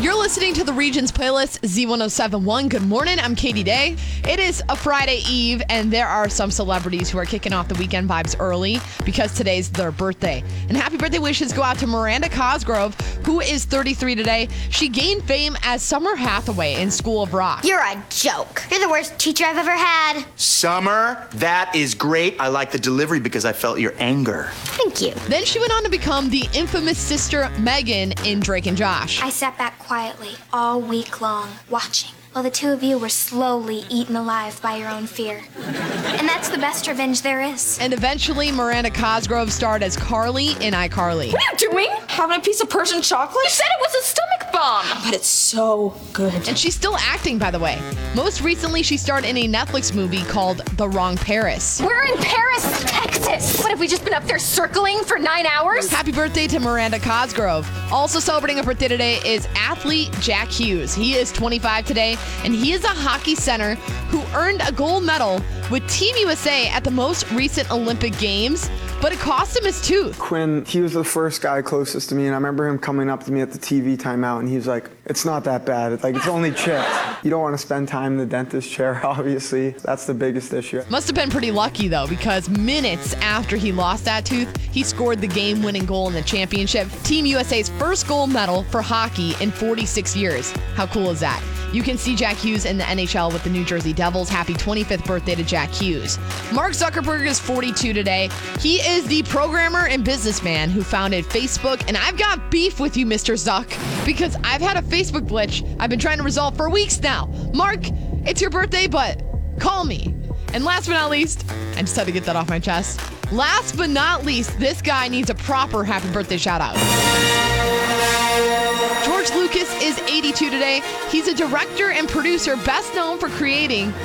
You're listening to the Regions Playlist, Z1071. Good morning, I'm Katie Day. It is a Friday Eve, and there are some celebrities who are kicking off the weekend vibes early because today's their birthday. And happy birthday wishes go out to Miranda Cosgrove, who is 33 today. She gained fame as Summer Hathaway in School of Rock. You're a joke. You're the worst teacher I've ever had. Summer, that is great. I like the delivery because I felt your anger. Thank you. Then she went on to become the infamous sister Megan in Drake and Josh. I sat back quietly all week long, watching, while the two of you were slowly eaten alive by your own fear. And that's the best revenge there is. And eventually, Miranda Cosgrove starred as Carly in iCarly. What are you doing? Having a piece of Persian chocolate? You said it was a stomach bomb. But it's so good. And she's still acting, by the way. Most recently, she starred in a Netflix movie called The Wrong Paris. We're in Paris, Texas. What, have we just been up there circling for 9 hours? Happy birthday to Miranda Cosgrove. Also celebrating a birthday today is athlete Jack Hughes. He is 25 today, and he is a hockey center who earned a gold medal with Team USA at the most recent Olympic Games, but it cost him his tooth. Quinn, he was the first guy closest to me, and I remember him coming up to me at the TV timeout, and he was like, "It's not that bad. It's only chipped." You don't want to spend time in the dentist chair, obviously. That's the biggest issue. Must have been pretty lucky, though, because minutes after he lost that tooth, he scored the game-winning goal in the championship. Team USA's first gold medal for hockey in 46 years. How cool is that? You can see Jack Hughes in the NHL with the New Jersey Devils. Happy 25th birthday to Jack Hughes. Mark Zuckerberg is 42 today. He is the programmer and businessman who founded Facebook. And I've got beef with you, Mr. Zuck, because I've had a Facebook glitch I've been trying to resolve for weeks now. Mark, it's your birthday, but call me. And last but not least, I just had to get that off my chest. Last but not least, this guy needs a proper happy birthday shout out. George Lucas is 82 today. He's a director and producer best known for creating